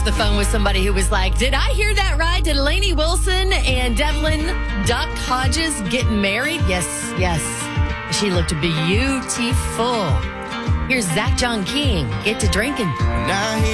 The phone with somebody who was like, did I hear that right? Did Lainey Wilson and Devlin Duck Hodges get married? Yes. She looked beautiful. Here's Zach John King. Get to drinking. Now